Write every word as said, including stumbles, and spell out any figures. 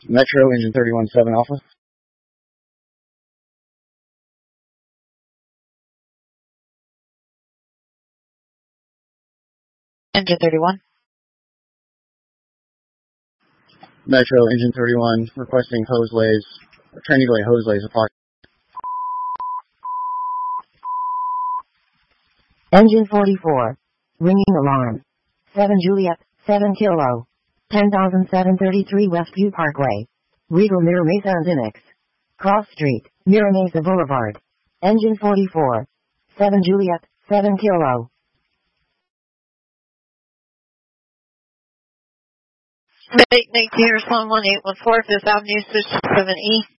Metro, engine thirty-one seven Alpha. Engine thirty-one. Metro, engine thirty-one, requesting hose lays, training delay hose lays approximately. Engine forty-four. Ringing alarm. seven Juliet, seven Kilo. ten thousand seven hundred thirty-three Westview Parkway. Regal Mira Mesa and Phoenix. Cross Street, Mira Mesa Boulevard. Engine forty-four. seven Juliet, seven Kilo. Make, make Peter one one eight one four, Fifth Avenue, switch to seven E.